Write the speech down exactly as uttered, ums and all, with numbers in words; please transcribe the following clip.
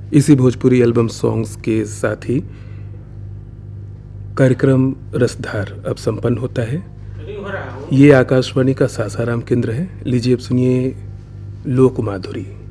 इसी Bhojpuri album songs के साथ ही कार्यक्रम रसधार अब संपन्न होता है। ये आकाशवाणी का सासाराम केंद्र है। लीजिए अब सुनिए लोक माधुरी।